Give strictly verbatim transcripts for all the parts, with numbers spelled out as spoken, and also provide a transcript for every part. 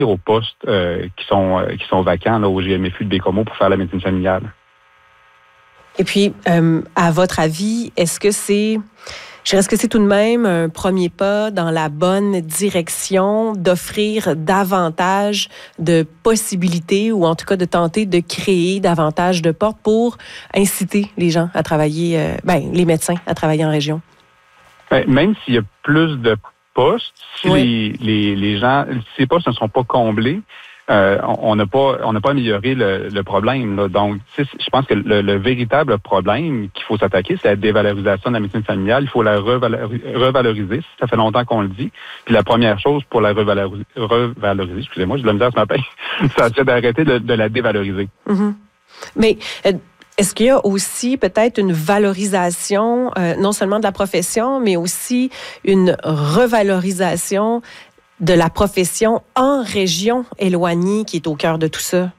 aux postes euh, qui sont euh, qui sont vacants là, au G M F U de Baie-Comeau pour faire la médecine familiale. Et puis, euh, à votre avis, est-ce que c'est... Je dirais, est-ce que c'est tout de même un premier pas dans la bonne direction d'offrir davantage de possibilités ou en tout cas de tenter de créer davantage de portes pour inciter les gens à travailler, euh, ben, les médecins à travailler en région? Ben, même s'il y a plus de postes, si oui. les, les, les gens, si ces postes ne sont pas comblés, Euh, on n'a pas, on n'a pas amélioré le, le problème. Là. Donc, je pense que le, le véritable problème qu'il faut s'attaquer, c'est la dévalorisation de la médecine familiale. Il faut la revaloriser. revaloriser. Ça fait longtemps qu'on le dit. Puis la première chose pour la revaloriser, revaloriser excusez-moi, j'ai de la misère ce matin, ça serait d'arrêter de, de la dévaloriser. Mm-hmm. Mais euh, est-ce qu'il y a aussi peut-être une valorisation, euh, non seulement de la profession, mais aussi une revalorisation de la profession en région éloignée qui est au cœur de tout ça?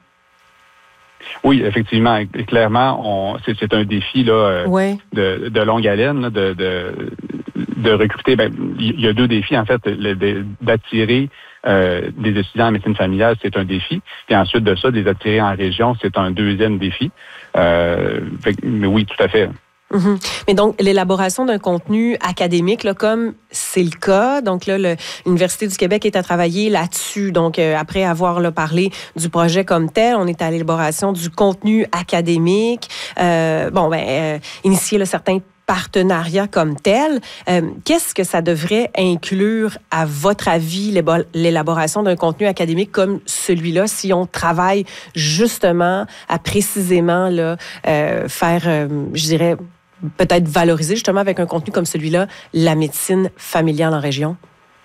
Oui, effectivement. Clairement, on, c'est, c'est un défi là, ouais. de, de longue haleine là, de, de, de recruter. Ben, il y a deux défis, en fait. Le, de, d'attirer euh, des étudiants en médecine familiale, c'est un défi. Puis ensuite de ça, de les attirer en région, c'est un deuxième défi. Euh, fait, mais oui, tout à fait. Mm-hmm. Mais donc, l'élaboration d'un contenu académique, là, comme c'est le cas, donc là, le, l'Université du Québec est à travailler là-dessus. Donc, euh, après avoir là, parlé du projet comme tel, on est à l'élaboration du contenu académique. Euh, bon, ben, euh, initier là, certains partenariats comme tel. Euh, qu'est-ce que ça devrait inclure, à votre avis, l'élaboration d'un contenu académique comme celui-là, si on travaille justement à précisément là, euh, faire, euh, je dirais, peut-être valoriser justement avec un contenu comme celui-là, la médecine familiale en région?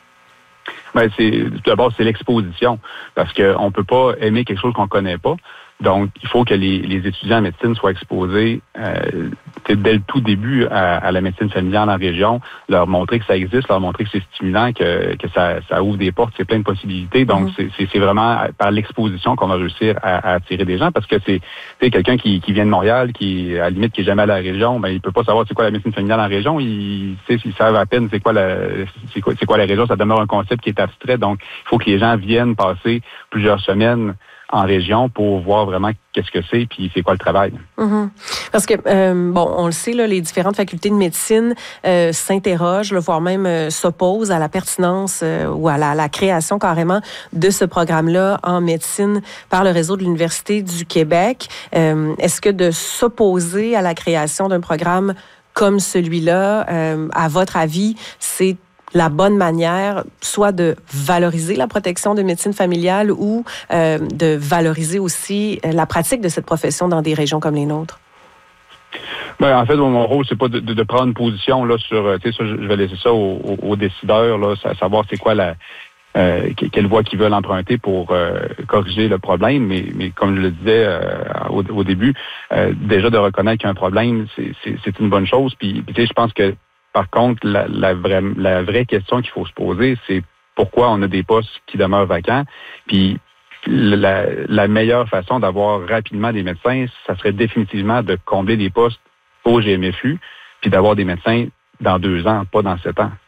Bien, c'est, tout d'abord, c'est l'exposition. Parce qu'on ne peut pas aimer quelque chose qu'on ne connaît pas. Donc, il faut que les, les étudiants en médecine soient exposés euh, dès le tout début à, à la médecine familiale en région, leur montrer que ça existe, leur montrer que c'est stimulant, que, que ça, ça ouvre des portes, c'est plein de possibilités. Donc, mm-hmm. c'est, c'est, c'est vraiment par l'exposition qu'on va réussir à, à attirer des gens, parce que c'est, c'est quelqu'un qui, qui vient de Montréal, qui, à la limite, qui n'est jamais à la région, ben il peut pas savoir c'est quoi la médecine familiale en région. Ils, ils savent à peine c'est quoi la c'est quoi, c'est quoi la région. Ça demeure un concept qui est abstrait. Donc, il faut que les gens viennent passer plusieurs semaines en région pour voir vraiment qu'est-ce que c'est puis c'est quoi le travail. Mm-hmm. Parce que, euh, bon, on le sait, là, les différentes facultés de médecine euh, s'interrogent, là, voire même euh, s'opposent à la pertinence euh, ou à la, la création carrément de ce programme-là en médecine par le réseau de l'Université du Québec. Euh, est-ce que de s'opposer à la création d'un programme comme celui-là, euh, à votre avis, c'est la bonne manière, soit de valoriser la protection de médecine familiale ou euh, de valoriser aussi la pratique de cette profession dans des régions comme les nôtres? Ben, en fait, mon rôle, c'est pas de, de, de prendre une position là sur, tu sais, je vais laisser ça aux, aux, aux décideurs, là, savoir c'est quoi la, euh, quelle voie qu'ils veulent emprunter pour euh, corriger le problème. Mais, mais comme je le disais euh, au, au début, euh, déjà de reconnaître qu'il y a un problème, c'est, c'est, c'est une bonne chose. Puis, puis tu sais, je pense que par contre, la, la, vraie, la vraie question qu'il faut se poser, c'est pourquoi on a des postes qui demeurent vacants. Puis la, la meilleure façon d'avoir rapidement des médecins, ça serait définitivement de combler des postes au G M F U, puis d'avoir des médecins dans deux ans, pas dans sept ans.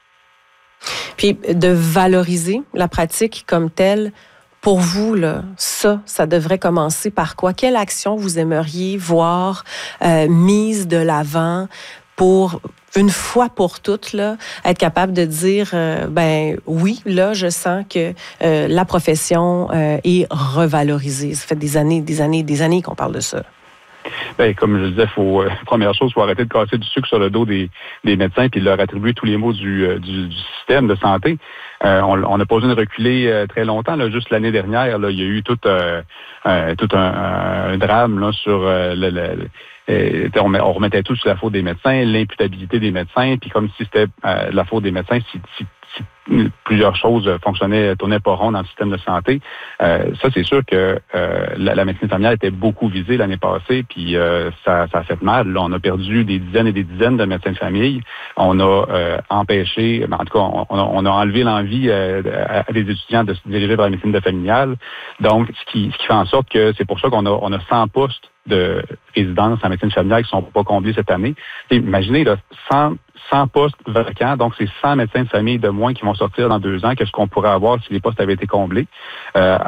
Puis de valoriser la pratique comme telle. Pour vous, là, ça, ça devrait commencer par quoi? Quelle action vous aimeriez voir euh, mise de l'avant pour, une fois pour toutes, là, être capable de dire, euh, ben oui, là, je sens que euh, la profession euh, est revalorisée. Ça fait des années, des années, des années qu'on parle de ça. Bien, comme je le disais, faut, euh, première chose, il faut arrêter de casser du sucre sur le dos des, des médecins puis de leur attribuer tous les maux du, euh, du, du système de santé. Euh, on n'a pas besoin de reculer euh, très longtemps. Là, juste l'année dernière, là, il y a eu tout, euh, euh, tout un, un drame là, sur euh, le, le Euh, on, on remettait tout sur la faute des médecins, l'imputabilité des médecins, puis comme si c'était euh, la faute des médecins, si, si, si plusieurs choses fonctionnaient, tournaient pas rond dans le système de santé. Euh, ça, c'est sûr que euh, la, la médecine familiale était beaucoup visée l'année passée, puis euh, ça, ça a fait mal. Là, on a perdu des dizaines et des dizaines de médecins de famille. On a euh, empêché, en tout cas, on, on a enlevé l'envie euh, à des étudiants de se diriger vers la médecine de familiale. Donc, ce qui, ce qui fait en sorte que c'est pour ça qu'on a, on a cent postes de résidence en médecine familiale qui ne sont pas comblés cette année. Et imaginez, là, cent, cent postes vacants, donc c'est cent médecins de famille de moins qui vont sortir dans deux ans que ce qu'on pourrait avoir si les postes avaient été comblés. Euh,